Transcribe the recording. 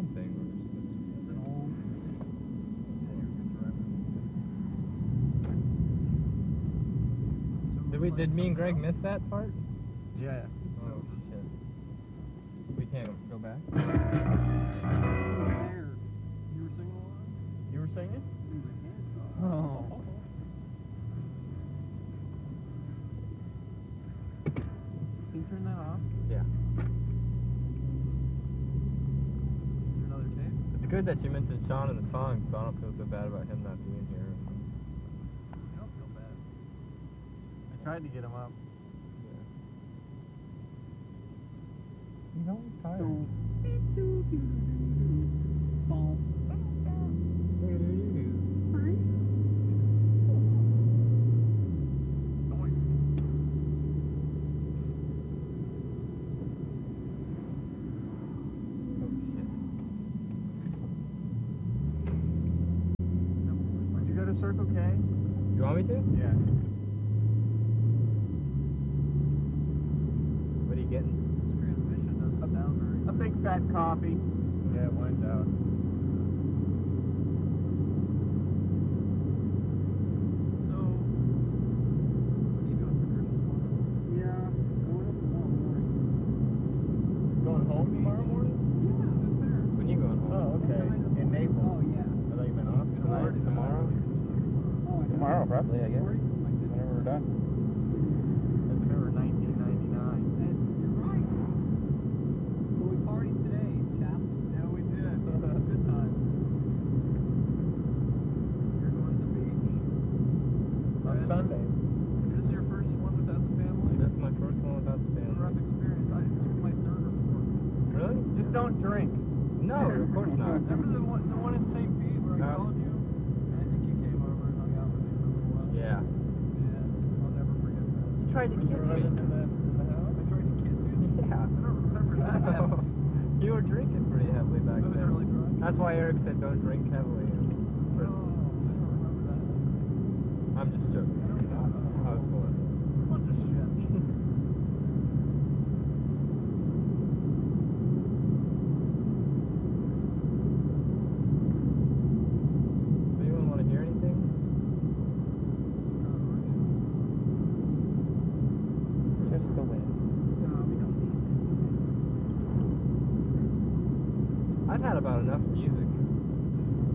Sean thing? Did me and Greg miss that part? Yeah. Oh shit. We can't go back? You were singing along? You were singing? Oh. Can you turn that off? Yeah. Another tape? It's good that you mentioned Sean in the song, so I don't feel so bad about him not being here. I don't feel bad. I tried to get him up. He's always tired. Did you go to Circle K? You want me to? Yeah. What are you getting? This transmission doesn't sound very A big fat coffee. Yeah, wine's out. So, what are you doing for Christmas morning? Yeah, going up tomorrow morning. Going home tomorrow morning? Yeah, that's there. When you going home? Oh, okay. In Naples. Oh, yeah. I thought you been off tonight. Tomorrow? Oh, Tomorrow, probably, I guess. Whenever we're done. I remember 1999. You're right. Well, we partied today, chap. Yeah, we did. Good times. You're going to the beach. On Sunday. This is your first one without the family? That's my first one without the Rough family. experience. This was my third or fourth. Really? Just don't drink. No, of course not. Remember the one in St. Pete where I No. called you? I think you came over and hung out with me for a little while. Yeah. Yeah, I'll never forget that. You tried to kiss me. In the house? I tried to kiss you. Yeah. I don't remember that. You were drinking pretty heavily back I was then. really drunk. That's why Eric said don't drink heavily.